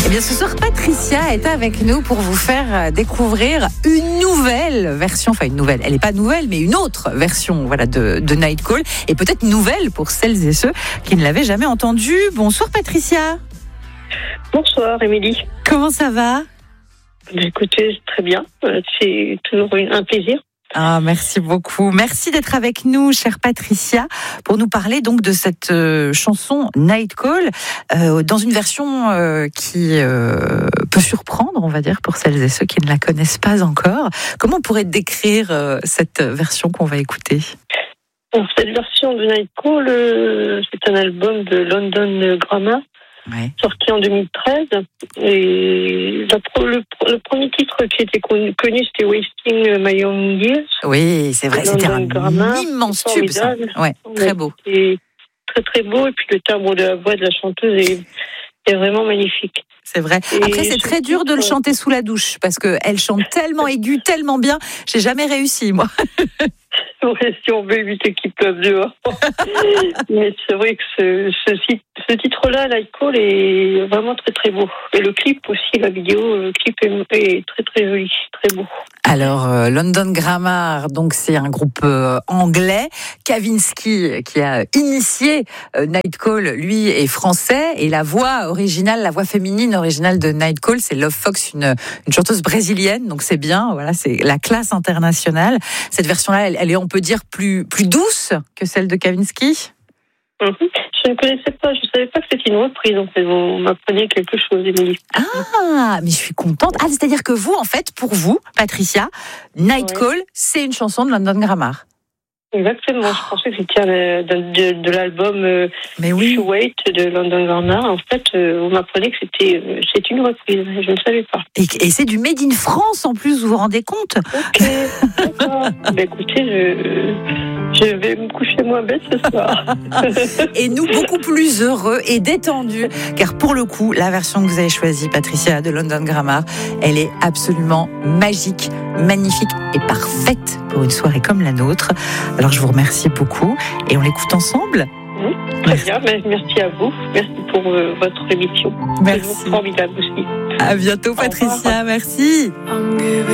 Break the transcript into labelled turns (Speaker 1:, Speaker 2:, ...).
Speaker 1: bien, ce soir, Patricia est avec nous pour vous faire découvrir une nouvelle version. Enfin, une nouvelle. Elle n'est pas nouvelle, mais une autre version, voilà, de Nightcall. Et peut-être nouvelle pour celles et ceux qui ne l'avaient jamais entendue. Bonsoir, Patricia.
Speaker 2: Bonsoir, Émilie.
Speaker 1: Comment ça va?
Speaker 2: Écoutez, très bien. C'est toujours un plaisir.
Speaker 1: Ah, merci beaucoup. Merci d'être avec nous, chère Patricia, pour nous parler donc de cette chanson Nightcall, dans une version qui peut surprendre, on va dire, pour celles et ceux qui ne la connaissent pas encore. Comment on pourrait décrire cette version qu'on va écouter?
Speaker 2: Cette version de Nightcall, c'est un album de London Grammar, sorti en 2013. Et le premier titre qui était connu, c'était Wasting My Young Years.
Speaker 1: Oui, c'est vrai, c'était un immense tube, ça. Ouais, très beau.
Speaker 2: C'est très très beau, et puis le timbre de la voix de la chanteuse est vraiment magnifique.
Speaker 1: C'est vrai. Après, c'est très dur de le chanter sous la douche, parce qu'elle chante tellement aigu, tellement bien. J'ai jamais réussi, moi.
Speaker 2: Ouais, si on veut éviter qu'ils pleuvent dehors. Mais c'est vrai que ce titre-là, Nightcall, est vraiment très très beau. Et le clip aussi, la vidéo, le clip est très très joli, très beau.
Speaker 1: Alors, London Grammar, donc c'est un groupe anglais. Kavinsky, qui a initié Nightcall, lui est français. Et la voix originale, la voix féminine originale de Nightcall, c'est Love Fox, une chanteuse brésilienne. Donc c'est bien, voilà, c'est la classe internationale. Cette version-là, elle est, on peut dire, plus douce que celle de Kavinsky.
Speaker 2: Je ne connaissais pas, je ne savais pas que c'était une reprise. En fait, on m'apprenait quelque chose, Émilie.
Speaker 1: Ah, mais je suis contente. Ah, c'est-à-dire que vous, en fait, pour vous, Patricia, Nightcall, c'est une chanson de London Grammar.
Speaker 2: Exactement, je pensais que c'était de l'album
Speaker 1: oui.
Speaker 2: Wait de London Grammar. En fait, on m'apprenait que c'est une reprise, je ne savais pas.
Speaker 1: Et c'est du Made in France en plus, vous vous rendez compte?
Speaker 2: Ok, d'accord. Écoutez, je vais me coucher moins bête ce soir.
Speaker 1: Et nous, beaucoup plus heureux et détendus, car pour le coup, la version que vous avez choisie, Patricia, de London Grammar, elle est absolument magique, magnifique et parfaite pour une soirée comme la nôtre. Alors, je vous remercie beaucoup et on l'écoute ensemble.
Speaker 2: Très bien, merci à vous. Merci pour votre émission.
Speaker 1: Merci.
Speaker 2: C'est formidable aussi.
Speaker 1: À bientôt, Patricia. Merci.